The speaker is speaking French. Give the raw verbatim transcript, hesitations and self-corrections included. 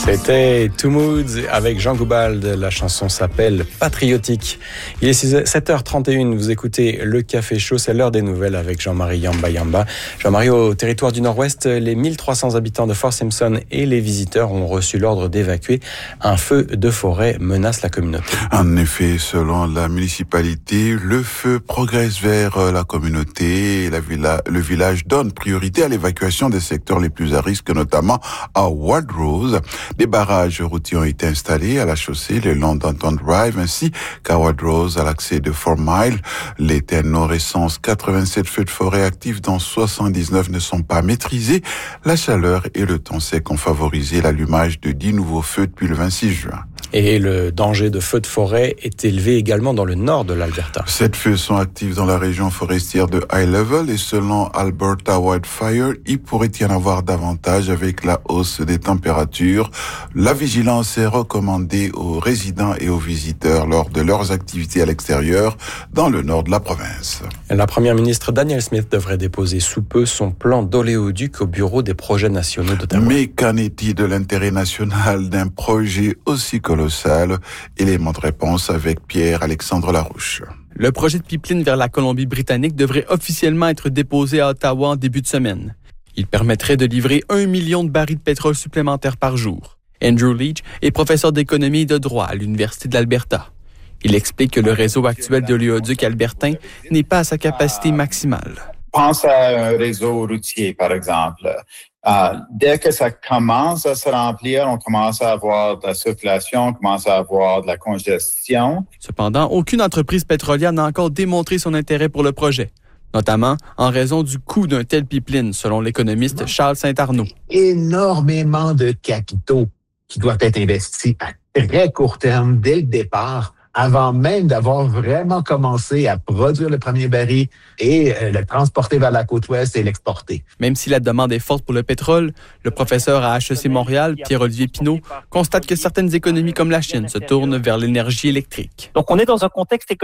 C'était Two Moods avec Jean Goubald. La chanson s'appelle Patriotique. Il est sept heures trente et une. Vous écoutez Le Café Chaud. C'est l'heure des nouvelles avec Jean-Marie Yamba Yamba. Jean-Marie, au territoire du Nord-Ouest, les mille trois cents habitants de Fort Simpson et les visiteurs ont reçu l'ordre d'évacuer. Un feu de forêt menace la communauté. En effet, selon la municipalité, le feu progresse vers la communauté. La villa, le village donne priorité à l'évacuation des secteurs les plus à risque, notamment à Wardrose. Des barrages routiers ont été installés à la chaussée le long d'Anton Drive ainsi qu'à Wardrose à l'accès de Four Mile. Les ténors recense quatre-vingt-sept feux de forêt actifs dont soixante-dix-neuf ne sont pas maîtrisés. La chaleur et le temps sec ont favorisé l'allumage de dix nouveaux feux depuis le vingt-six juin. Et le danger de feux de forêt est élevé également dans le nord de l'Alberta. Sept feux sont actifs dans la région forestière de High Level et selon Alberta Wildfire, il pourrait y en avoir davantage avec la hausse des températures. La vigilance est recommandée aux résidents et aux visiteurs lors de leurs activités à l'extérieur dans le nord de la province. La première ministre Danielle Smith devrait déposer sous peu son plan d'oléoduc au bureau des projets nationaux d'Ottawa. Mais qu'en est-il de l'intérêt national d'un projet aussi colossal? Élément de réponse avec Pierre-Alexandre Larouche. Le projet de pipeline vers la Colombie-Britannique devrait officiellement être déposé à Ottawa en début de semaine. Il permettrait de livrer un million de barils de pétrole supplémentaires par jour. Andrew Leach est professeur d'économie et de droit à l'Université de l'Alberta. Il explique que le réseau actuel de l'oléoduc albertain n'est pas à sa capacité maximale. Pense à un réseau routier, par exemple. Euh, dès que ça commence à se remplir, on commence à avoir de la circulation, on commence à avoir de la congestion. Cependant, aucune entreprise pétrolière n'a encore démontré son intérêt pour le projet, notamment en raison du coût d'un tel pipeline, selon l'économiste Charles Saint-Arnaud. Énormément de capitaux qui doivent être investis à très court terme, dès le départ, avant même d'avoir vraiment commencé à produire le premier baril et euh, le transporter vers la côte ouest et l'exporter. Même si la demande est forte pour le pétrole, le professeur à H E C Montréal, Pierre-Olivier Pinault, constate que certaines économies comme la Chine se tournent vers l'énergie électrique. Donc on est dans un contexte économique